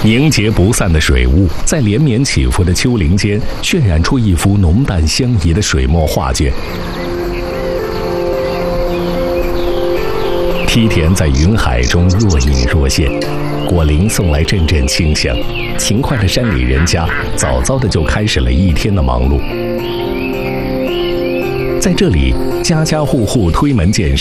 凝结不散的水雾，在连绵起伏的丘陵间，渲染出一幅浓淡相宜的水墨画卷。梯田在云海中若隐若现，果林送来阵阵清香。勤快的山里人家早早的就开始了一天的忙碌。在这里，家家户户推门见山。